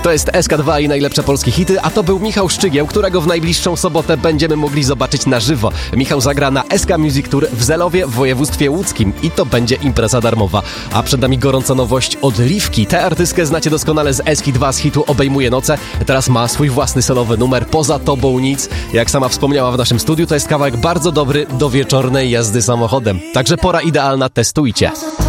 To jest SK2 i najlepsze polskie hity, a to był Michał Szczygieł, którego w najbliższą sobotę będziemy mogli zobaczyć na żywo. Michał zagra na SK Music Tour w Zelowie w województwie łódzkim i to będzie impreza darmowa. A przed nami gorąca nowość od Liwki. Tę artystkę znacie doskonale z SK2 z hitu Obejmuje noce. Teraz ma swój własny solowy numer Poza tobą nic. Jak sama wspomniała w naszym studiu, to jest kawałek bardzo dobry do wieczornej jazdy samochodem. Także pora idealna, testujcie.